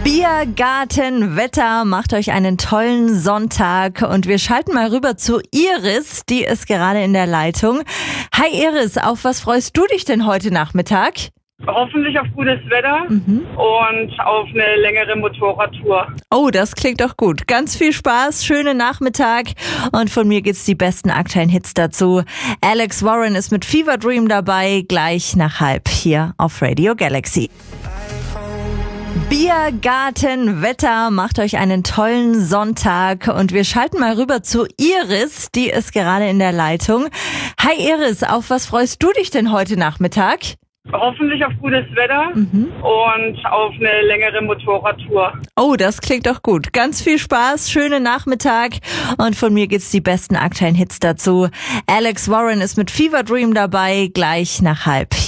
Biergartenwetter, macht euch einen tollen Sonntag und wir schalten mal rüber zu Iris, die ist gerade in der Leitung. Hi Iris, auf was freust du dich denn heute Nachmittag? Hoffentlich auf gutes Wetter und auf eine längere Motorradtour. Oh, das klingt doch gut. Ganz viel Spaß, schönen Nachmittag und von mir gibt's die besten aktuellen Hits dazu. Alex Warren ist mit Fever Dream dabei, gleich nach 1:30 hier auf Radio Galaxy. Biergartenwetter, macht euch einen tollen Sonntag und wir schalten mal rüber zu Iris, die ist gerade in der Leitung. Hi Iris, auf was freust du dich denn heute Nachmittag? Hoffentlich auf gutes Wetter und auf eine längere Motorradtour. Oh, das klingt doch gut. Ganz viel Spaß, schönen Nachmittag und von mir gibt's die besten aktuellen Hits dazu. Alex Warren ist mit Fever Dream dabei, gleich nach 1:30